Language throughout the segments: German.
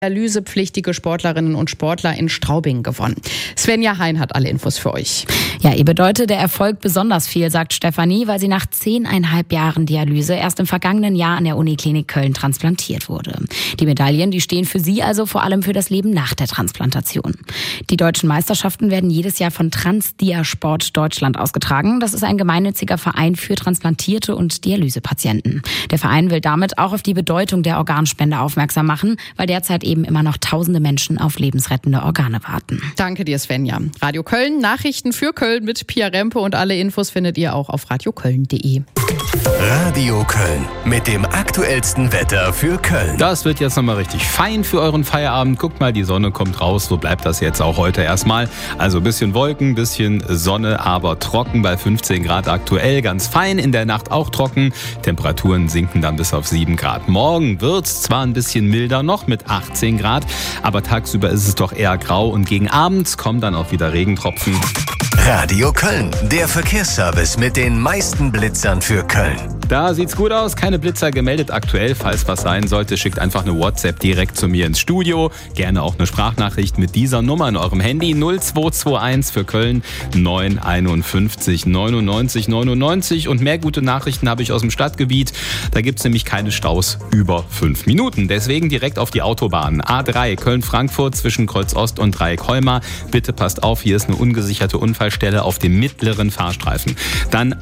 dialysepflichtige Sportlerinnen und Sportler in Straubing gewonnen. Svenja Hein hat alle Infos für euch. Ja, ihr bedeutet der Erfolg besonders viel, sagt Stefanie, weil sie nach 10,5 Jahren Dialyse erst im vergangenen Jahr an der Uniklinik Köln transplantiert wurde. Die Medaillen, die stehen für sie also vor allem für das Leben nach der Transplantation. Die deutschen Meisterschaften werden jedes Jahr von Transdiasport Deutschland ausgetragen. Das ist ein gemeinnütziger Verein für transplantierte und Dialysepatienten. Der Verein will damit auch auf die Bedeutung der Organspende aufmerksam machen, weil derzeit eben immer noch tausende Menschen auf lebensrettende Organe warten. Danke dir, Svenja. Radio Köln, Nachrichten für Köln mit Pia Rempe und alle Infos findet ihr auch auf radioköln.de. Radio Köln mit dem aktuellsten Wetter für Köln. Das wird jetzt nochmal richtig fein für euren Feierabend. Guckt mal, die Sonne kommt raus. So bleibt das jetzt auch heute erstmal. Also ein bisschen Wolken, bisschen Sonne, aber trocken bei 15 Grad aktuell. Ganz fein, in der Nacht auch trocken. Temperaturen sinken dann bis auf 7 Grad. Morgen wird es zwar ein bisschen milder noch mit 18 Grad, aber tagsüber ist es doch eher grau und gegen Abend kommen dann auch wieder Regentropfen. Radio Köln, der Verkehrsservice mit den meisten Blitzern für Köln. Da sieht's gut aus, keine Blitzer gemeldet aktuell. Falls was sein sollte, schickt einfach eine WhatsApp direkt zu mir ins Studio. Gerne auch eine Sprachnachricht mit dieser Nummer in eurem Handy 0221 für Köln 951 99 99. Und mehr gute Nachrichten habe ich aus dem Stadtgebiet. Da gibt's nämlich keine Staus über 5 Minuten. Deswegen direkt auf die Autobahn. A3 Köln-Frankfurt zwischen Kreuz Ost und Dreieck Heuma. Bitte passt auf, hier ist eine ungesicherte Unfallstelle auf dem mittleren Fahrstreifen. Dann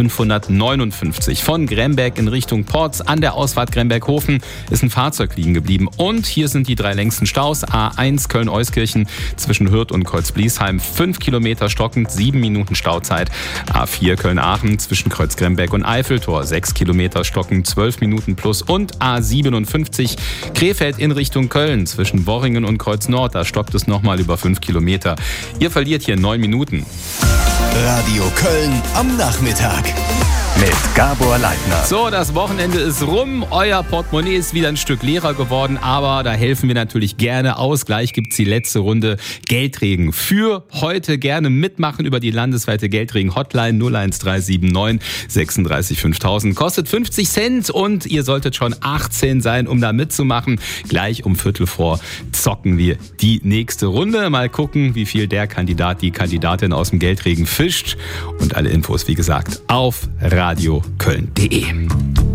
A559 von Gremberg in Richtung Porz. An der Ausfahrt Gremberg-Hofen ist ein Fahrzeug liegen geblieben. Und hier sind die 3 längsten Staus. A1 Köln-Euskirchen zwischen Hürth und Kreuz-Bliesheim. 5 Kilometer stockend, 7 Minuten Stauzeit. A4 Köln-Aachen zwischen Kreuz-Gremberg und Eiffeltor. 6 Kilometer stockend, 12 Minuten plus. Und A57 Krefeld in Richtung Köln zwischen Worringen und Kreuz-Nord. Da stockt es nochmal über 5 Kilometer. Ihr verliert hier 9 Minuten. Radio Köln am Nachmittag. Mit Gabor Leitner. So, das Wochenende ist rum. Euer Portemonnaie ist wieder ein Stück leerer geworden, aber da helfen wir natürlich gerne aus. Gleich gibt's die letzte Runde Geldregen. Für heute gerne mitmachen über die landesweite Geldregen-Hotline 01379 36 5000. Kostet 50 Cent und ihr solltet schon 18 sein, um da mitzumachen. Gleich um 15:45 zocken wir die nächste Runde. Mal gucken, wie viel der Kandidat, die Kandidatin aus dem Geldregen fischt. Und alle Infos, wie gesagt, auf radioköln.de.